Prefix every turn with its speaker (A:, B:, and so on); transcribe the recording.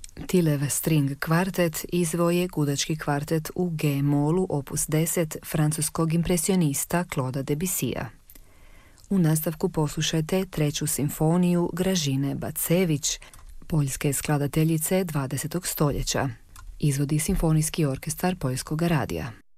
A: Tilev string kvartet izveo je gudački kvartet u G-molu opus 10 francuskog impresionista Clauda Debussya. U nastavku poslušajte treću simfoniju Gražine Bacević, poljske skladateljice 20. stoljeća. Izvodi Simfonijski orkestar Poljskog radija.